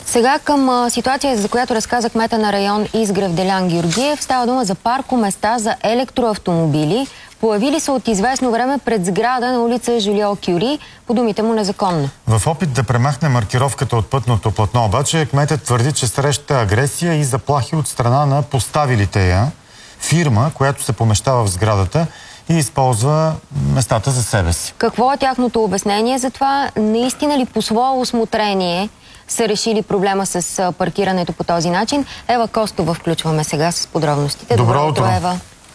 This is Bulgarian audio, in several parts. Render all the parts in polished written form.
Сега към ситуация, за която разказа кмета на район Изгрев Делян Георгиев. Става дума за паркоместа за електроавтомобили, появили се от известно време пред сграда на улица Жулио Кюри, по думите му незаконно. В опит да премахне маркировката от пътното платно обаче, кметът твърди, че среща агресия и заплахи от страна на поставилите я фирма, която се помещава в сградата и използва местата за себе си. Какво е тяхното обяснение за това? Наистина ли по свое усмотрение са решили проблема с паркирането по този начин? Ева Костова включваме сега с подробностите. Добро утро, Ева.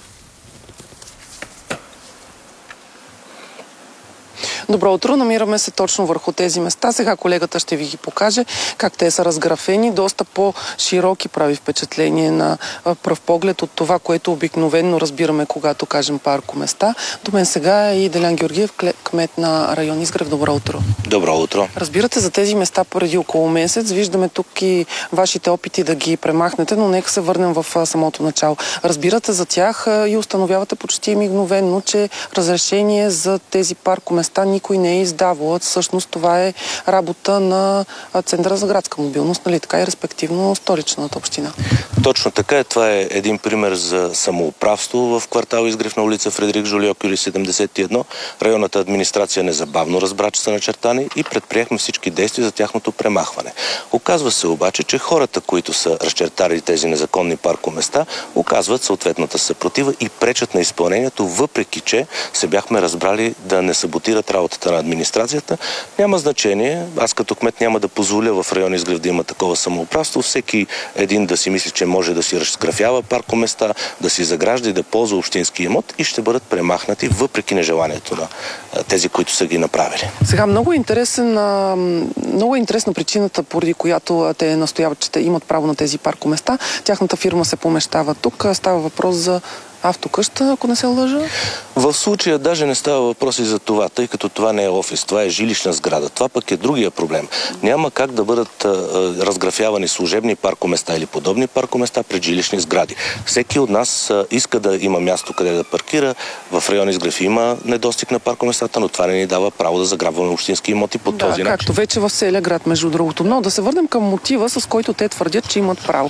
Добро утро, намираме се точно върху тези места. Сега колегата ще ви ги покаже как те са разграфени. Доста по-широки прави впечатление на пръв поглед от това, което обикновено разбираме, когато кажем паркоместа. До мен сега е и Делян Георгиев, кмет на район Изгрев. Добро утро. Добро утро. Разбирате за тези места преди около месец. Виждаме тук и вашите опити да ги премахнете, но нека се върнем в самото начало. Разбирате за тях и установявате почти мигновено, че разрешение за тези паркоместа никой не е издавал. Всъщност това е работа на Центъра за градска мобилност, нали така, и респективно столичната община. Точно така. Това е един пример за самоуправство в квартал Изгрев на улица Фредерик Жолио Кюри 71. Районната администрация незабавно разбра, че са начертани и предприехме всички действия за тяхното премахване. Оказва се обаче, че хората, които са разчертали тези незаконни паркоместа, оказват съответната съпротива и пречат на изпълнението, въпреки че се бяхме разбрали да не саботират работата на администрацията. Няма значение. Аз като кмет няма да позволя в район Изгрев да има такова самоуправство. Всеки един да си мисли, че може да си разграфява паркоместа, да си загражда и да ползва общински имот и ще бъдат премахнати, въпреки нежеланието на тези, които са ги направили. Сега много е интересна причината, поради която те настояват, че те имат право на тези паркоместа. Тяхната фирма се помещава тук. Става въпрос за автокъща, ако не се лъжа? В случая даже не става въпрос и за това, тъй като това не е офис, това е жилищна сграда. Това пък е другия проблем. Няма как да бъдат разграфявани служебни паркоместа или подобни паркоместа пред жилищни сгради. Всеки от нас иска да има място къде да паркира. В район Изгрев има недостиг на паркоместата, но това не ни дава право да заграбваме общински имоти по този начин. Както вече в целия град, между другото. Но да се върнем към мотива, с който те твърдят, че имат право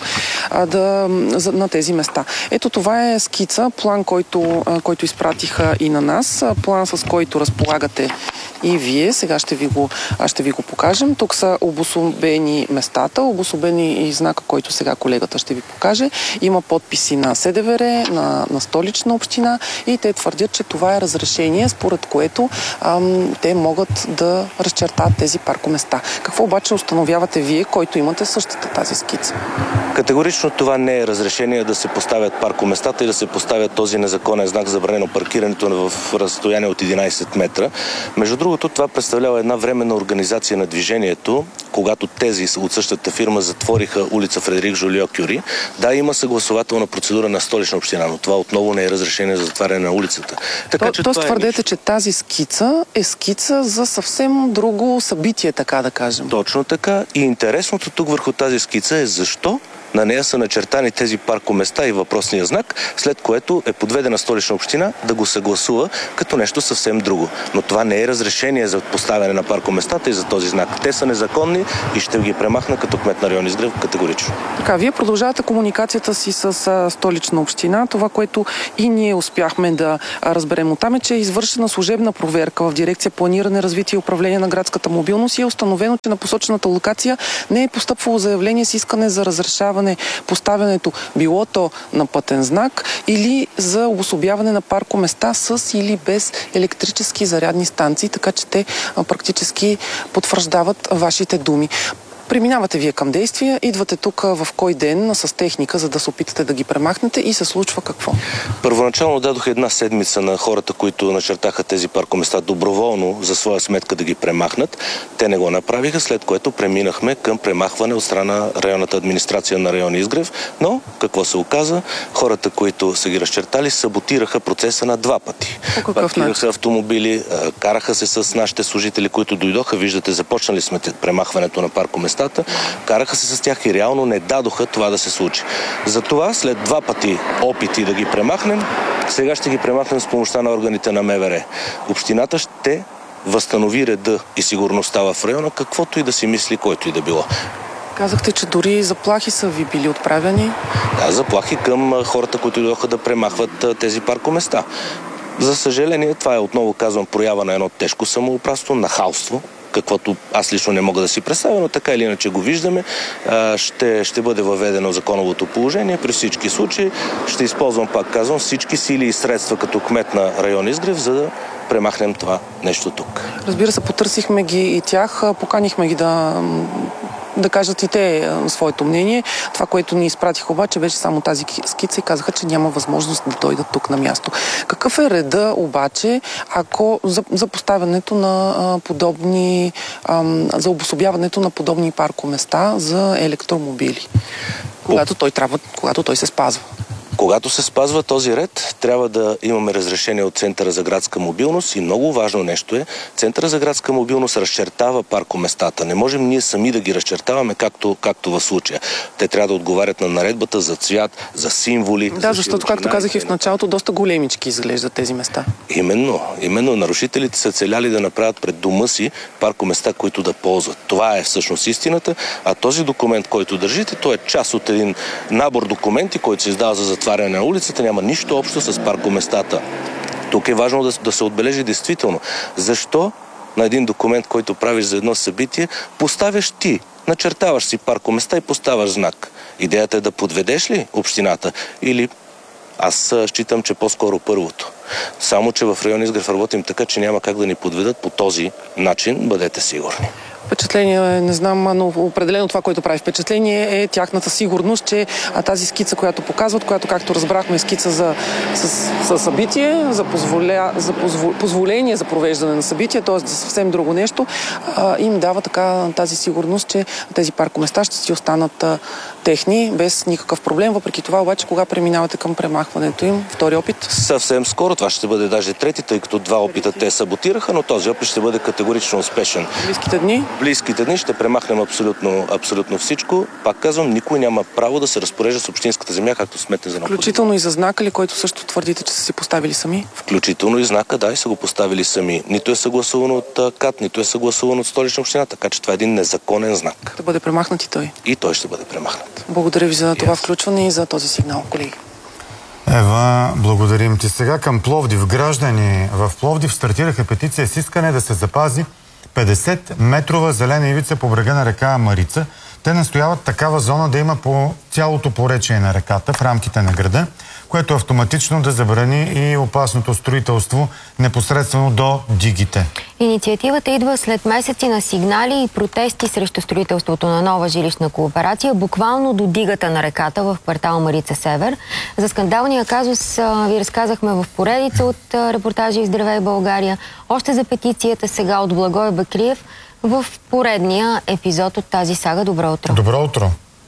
на тези места. Ето това е скица, план, който изпратиха и на нас, план, с който разполагате и вие. Сега ще ви го покажем. Тук са обособени местата, обособени и знака, който сега колегата ще ви покаже. Има подписи на СДВР, на столична община и те твърдят, че това е разрешение, според което те могат да разчертат тези паркоместа. Какво обаче установявате вие, който имате същата тази скица? Категорично това не е разрешение да се поставят паркоместата и да се поставят този незаконен знак забранено паркирането в разстояние от 11 метра. Между другото, това представлява една временна организация на движението, когато тези от същата фирма затвориха улица Фредерик Жолио Кюри. Да, има съгласователна процедура на столична община, но това отново не е разрешение за затваряне на улицата. Тоест твърдете, че тази скица е скица за съвсем друго събитие, така да кажем. Точно така. И интересното тук върху тази скица е защо на нея са начертани тези паркоместа и въпросния знак, след което е подведена столична община да го съгласува като нещо съвсем друго. Но това не е разрешение за поставяне на паркоместата и за този знак. Те са незаконни и ще ги премахна като кмет на район Изгрев категорично. Така, вие продължавате комуникацията си с столична община. Това, което и ние успяхме да разберем оттам, е, че е извършена служебна проверка в дирекция планиране, развитие и управление на градската мобилност и е установено, че на посочената локация не е постъпвало заявление с искане за разрешаване поставянето било то на пътен знак или за обособяване на паркоместа с или без електрически зарядни станции, така че те практически потвърждават вашите думи. Преминавате вие към действия, идвате тук в кой ден с техника, за да се опитате да ги премахнете и се случва какво? Първоначално дадох една седмица на хората, които начертаха тези паркоместа доброволно за своя сметка да ги премахнат. Те не го направиха, след което преминахме към премахване от страна районната администрация на район Изгрев. Но, какво се оказа? Хората, които са ги разчертали, саботираха процеса на два пъти. Паркираха автомобили, караха се с нашите служители, които дойдоха. Виждате, започнали сме премахването на паркоместа. Караха се с тях и реално не дадоха това да се случи. Затова след два пъти опити да ги премахнем, сега ще ги премахнем с помощта на органите на МВР. Общината ще възстанови реда и сигурността в района, каквото и да си мисли, който и да било. Казахте, че дори заплахи са ви били отправени. Да, заплахи към хората, които дойдоха да премахват тези паркоместа. За съжаление, това е, отново казвам, проява на едно тежко самоуправство, нахалство, каквото аз лично не мога да си представя, но така или иначе го виждаме. Ще бъде въведено законовото положение при всички случаи. Ще използвам, пак казвам, всички сили и средства като кмет на район Изгрев, за да премахнем това нещо тук. Разбира се, потърсихме ги и тях, поканихме ги да кажат и те своето мнение. Това, което ни изпратиха обаче, беше само тази скица и казаха, че няма възможност да дойдат тук на място. Какъв е реда обаче, ако за поставянето на подобни, за обособяването на подобни паркоместа за електромобили, когато той се спазва? Когато се спазва този ред, трябва да имаме разрешение от Центъра за градска мобилност и много важно нещо е, Центъра за градска мобилност разчертава паркоместата. Не можем ние сами да ги разчертаваме, както в случая. Те трябва да отговарят на наредбата за цвят, за символи. Да, защото, както казах и в началото, доста големички изглеждат тези места. Именно нарушителите са целяли да направят пред дома си паркоместа, които да ползват. Това е всъщност истината, а този документ, който държите, той е част от един набор документи, който се издава за затваряне на улицата, няма нищо общо с паркоместата. Тук е важно да се отбележи действително. Защо на един документ, който правиш за едно събитие, поставяш ти, начертаваш си паркоместа и поставяш знак? Идеята е да подведеш ли общината? Или аз считам, че по-скоро първото. Само, че в район Изгрев работим така, че няма как да ни подведат по този начин, бъдете сигурни. Впечатление, не знам, но определено това, което прави впечатление е тяхната сигурност, че тази скица, която показват, която, както разбрахме, е скица за събитие, за позволение за провеждане на събитие, т.е. за съвсем друго нещо, им дава така тази сигурност, че тези паркоместа ще си останат техни, без никакъв проблем. Въпреки това, обаче, кога преминавате към премахването им? Втори опит? Съвсем скоро. Това ще бъде даже трети, тъй като два опита те саботираха, но този опит ще бъде категорично успешен. Близките дни? Близките дни ще премахнем абсолютно всичко. Пак казвам, никой няма право да се разпорежда с общинската земя, както сметне за необходимо. Включително и за знака ли, който също твърдите, че са си поставили сами? Включително и знака, да, и са го поставили сами. Нито е съгласувано от КАТ, нито е съгласувано от Столична община, така че това е един незаконен знак. Да бъде премахнат и той? И той ще бъде премахнат. Благодаря ви за това включване и за този сигнал, колеги. Ева, благодарим ти. Сега към Пловдив. Граждани в Пловдив стартираха петиция с искане да се запази 50-метрова зелена ивица по брега на река Марица. Те настояват такава зона да има по цялото поречие на реката в рамките на града, което автоматично да забрани и опасното строителство непосредствено до дигите. Инициативата идва след месеци на сигнали и протести срещу строителството на нова жилищна кооперация, буквално до дигата на реката в квартал Марица Север. За скандалния казус ви разказахме в поредица от репортажи в Здравей България. Още за петицията сега от Благой Бакриев в поредния епизод от тази сага. Добро утро! Добро утро!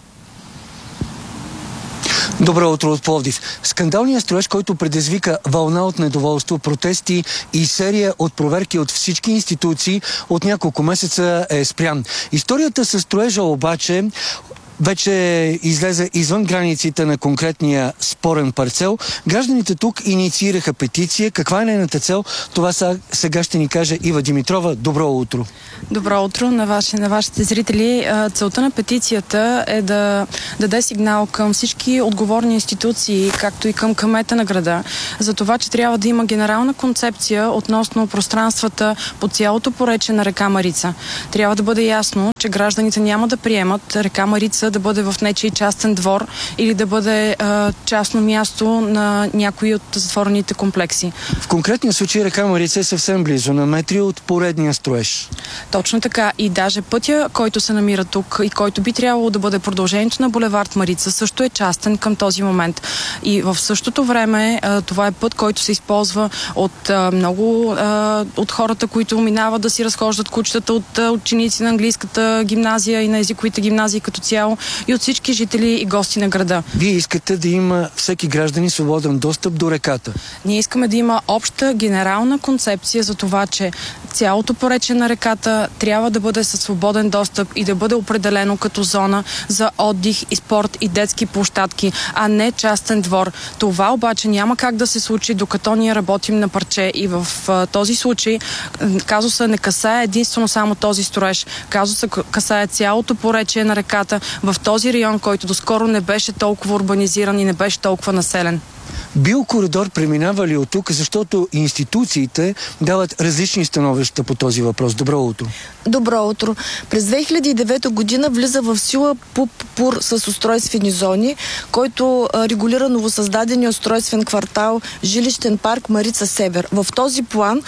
Добро утро от Пловдив. Скандалният строеж, който предизвика вълна от недоволство, протести и серия от проверки от всички институции, от няколко месеца е спрян. Историята със строежа обаче вече излезе извън границите на конкретния спорен парцел. Гражданите тук инициираха петиция. Каква е нейната цел? Това сега ще ни каже Ива Димитрова. Добро утро! Добро утро на вашите зрители. Целта на петицията е да даде сигнал към всички отговорни институции, както и към кмета на града, за това, че трябва да има генерална концепция относно пространствата по цялото поречие на река Марица. Трябва да бъде ясно, че гражданите няма да приемат река Марица да бъде в нечий частен двор или да бъде частно място на някои от затворените комплекси. В конкретния случай река Марица е съвсем близо, на метри от поредния строеж. Точно така. И даже пътя, който се намира тук и който би трябвало да бъде продължението на булевард Марица, също е частен към този момент. И в същото време това е път, който се използва от много от хората, които минават да си разхождат кучетата, от ученици на английската гимназия и на езиковите гимназии като цяло. място и от всички жители и гости на града. Вие искате да има всеки гражданин свободен достъп до реката. Ние искаме да има обща генерална концепция за това, че цялото поречие на реката трябва да бъде със свободен достъп и да бъде определено като зона за отдих и спорт и детски площадки, а не частен двор. Това обаче няма как да се случи, докато ние работим на парче, и в този случай казуса не касае единствено само този строеж. Казуса касае цялото поречие на реката в този район, който доскоро не беше толкова урбанизиран и не беше толкова населен. Биокоридор преминава ли от тук, защото институциите дават различни становища по този въпрос? Добро утро. Добро утро. През 2009 година влиза в сила ПУП-ПУР с устройствени зони, който регулира новосъздадения устройствен квартал жилищен парк Марица Север. В този план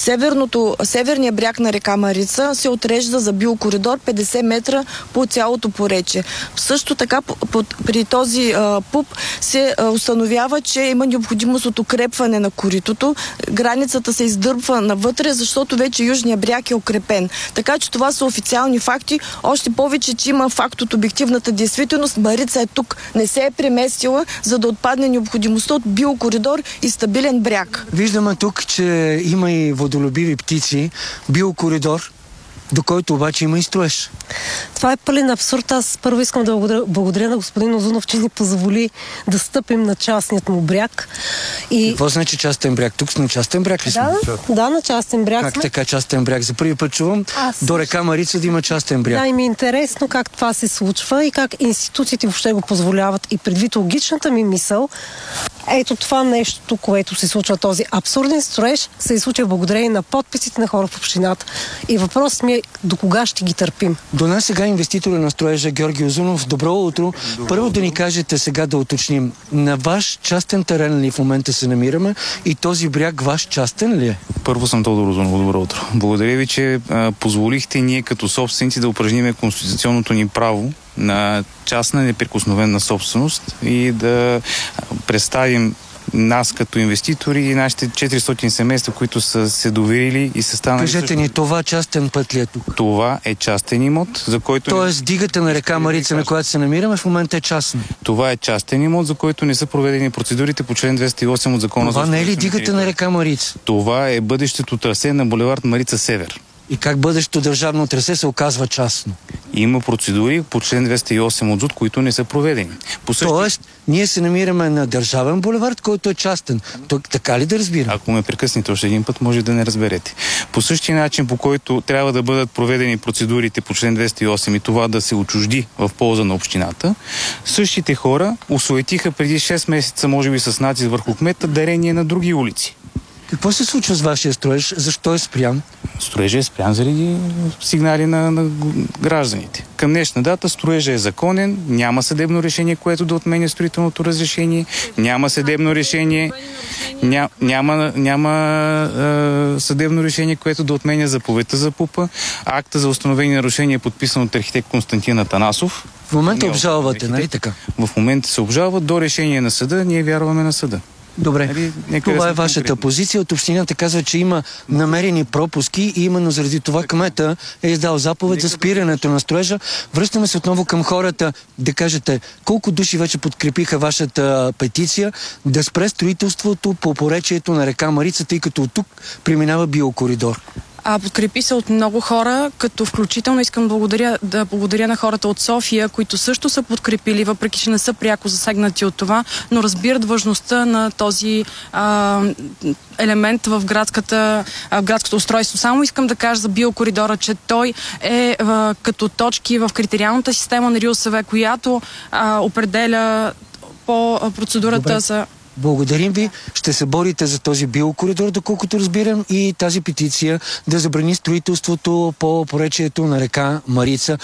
северния бряг на река Марица се отрежда за биокоридор 50 метра по цялото поречие. Също така при този ПУП се установява, че има необходимост от укрепване на коритото. Границата се издърпва навътре, защото вече южния бряг е укрепен. Така че това са официални факти. Още повече, че има факт от обективната действителност. Марица е тук. Не се е преместила, за да отпадне необходимостта от биокоридор и стабилен бряг. Виждаме тук, че има и водолюбиви птици. Биокоридор, до който обаче има и строеж. Това е пълен абсурд. Аз първо искам да благодаря на господин Узунов, че ни позволи да стъпим на частният му бряг. Какво значи частен бряг? Тук сме частен бряг ли сме? Да, на частен бряг Как сме. така частен бряг? За първи път чувам до река Марица да има частен бряг. Да, и ми е интересно как това се случва и как институциите въобще го позволяват. И предвид логичната ми мисъл, ето това нещо, което се случва, този абсурден строеж, се случва благодарение на подписите на хора в общината. И въпросът ми е до кога ще ги търпим. До нас сега инвеститора на строежа Георги Узунов. Добро утро. Първо да ни кажете сега, да уточним, на ваш частен терен ли в момента се намираме и този бряг ваш частен ли е? Първо съм Тодор Узунов. Добро утро. Благодаря ви, че позволихте ние като собственици да упражним конституционното ни право на частна неприкосновена собственост и да представим нас като инвеститори и нашите 400 семейства, които са се доверили и са станали... Кажете ни, това частен път ли е тук? Това е частен имот, за който... Тоест, дигата на река Марица, на която се намираме, в момента е частна. Това е частен имот, за който не са проведени процедурите по член 208 от Закона за... Това не е ли дигата на река Марица? Това е бъдещето трасе на булевард Марица Север. И как бъдещето държавно трасе се оказва частно? Има процедури по член 208 от ЗУТ, които не са проведени. Тоест, ние се намираме на държавен булевард, който е частен. Така ли да разбирам? Ако ме прекъснете още един път, може да не разберете. По същия начин, по който трябва да бъдат проведени процедурите по член 208 и това да се отчужди в полза на общината, същите хора осуетиха преди 6 месеца, може би с натиск върху кмета, дарение на други улици. Какво се случва с вашия строеж? Защо е спрян? Строежът е спрян заради сигнали на гражданите. Към днешна дата строежът е законен, няма съдебно решение, което да отменя строителното разрешение, няма съдебно решение, няма съдебно решение, което да отменя заповедта за ПУПа. Акта за установени нарушения е подписан от архитект Константин Атанасов. В момента обжалвате, нали така? В момента се обжалва до решение на съда, ние вярваме на съда. Добре, това е вашата позиция. От общината казва, че има намерени пропуски и именно заради това кмета е издал заповед за спирането на строежа. Връщаме се отново към хората да кажете колко души вече подкрепиха вашата петиция да спре строителството по поречието на река Марица, тъй като от тук преминава биокоридор. Подкрепи се от много хора, като включително искам да благодаря на хората от София, които също са подкрепили, въпреки че не са пряко засегнати от това, но разбират важността на този елемент в градското устройство. Само искам да кажа за биокоридора, че той е като точки в критериалната система на РИОСВ, която определя по процедурата за... Благодарим ви. Ще се борите за този биокоридор, доколкото разбирам, и тази петиция да забрани строителството по поречието на река Марица.